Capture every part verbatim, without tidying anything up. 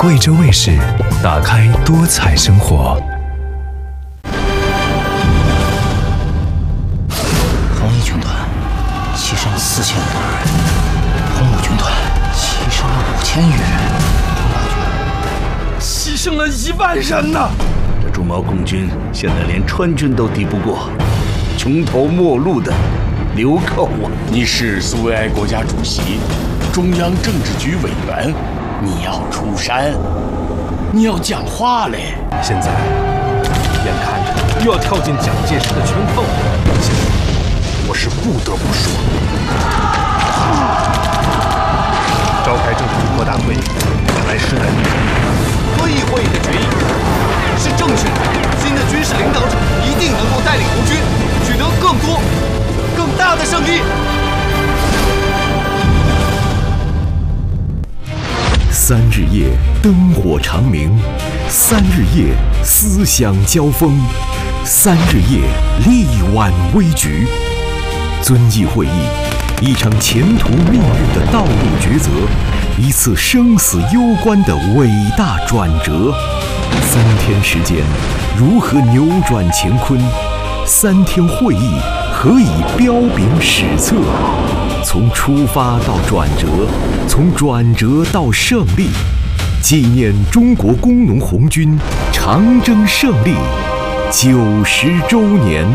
贵州卫视，打开多彩生活。 红一军团牺牲了四千多人，红五军团牺牲了五千余人，红八军牺牲了一万人呐！ 这朱毛共军现在连川军都敌不过，穷途末路的流寇啊！ 你是苏维埃国家主席，中央政治局委员，你要出山，你要讲话嘞！ 现在眼看着又要跳进蒋介石的圈套，现在我是不得不说，召开政治局扩大会议，来势在必行。 会议会议的决议是正确的，新的军事领导者一定能够带领红军取得更多、更大的胜利。 三日夜灯火长明，三日夜思想交锋，三日夜力挽危局。遵义会议，一场前途命运的道路抉择，一次生死攸关的伟大转折。三天时间，如何扭转乾坤？三天会议，何以彪炳史册？从出发到转折，从转折到胜利，纪念中国工农红军长征胜利九十周年。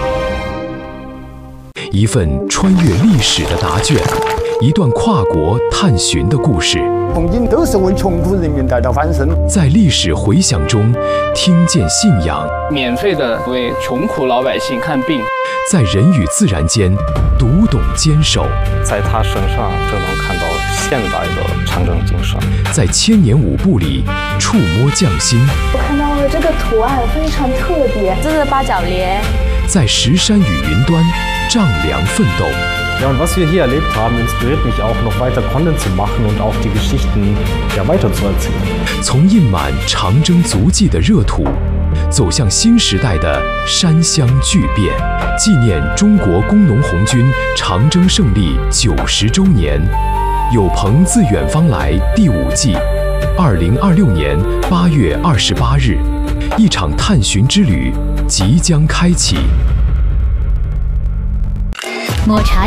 一份穿越历史的答卷，一段跨国探寻的故事。 红军都是为穷苦人民带来翻身， 在历史回响中听见信仰， 免费的为穷苦老百姓看病， 在人与自然间读懂坚守， 在他身上就能看到现代的长征精神， 在千年舞步里触摸匠心。 我看到了这个图案非常特别，这是八角莲。 在石山与云端丈量奋斗。 Ja, und was wir hier erlebt haben, inspiriert mich auch, noch weiter Content zu machen und auch die Geschichten ja, weiterzuerzählen. 从印满长征足迹的热土，走向新时代的山乡巨变，纪念中国工农红军长征胜利九十周年。有朋自远方来第五季，二零二六年八月二十八日，一场探寻之旅即将开启。 抹茶